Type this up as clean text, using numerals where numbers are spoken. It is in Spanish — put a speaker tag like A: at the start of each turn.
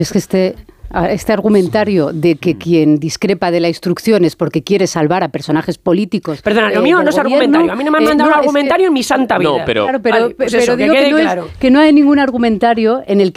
A: Es que este argumentario de que quien discrepa de la instrucción es porque quiere salvar a personajes políticos.
B: Perdona, lo mío no es argumentario. A mí no me han mandado un argumentario en mi santa vida.
C: No, pero...
A: Claro, pero
B: eso,
A: digo
B: que no hay ningún argumentario
A: en el que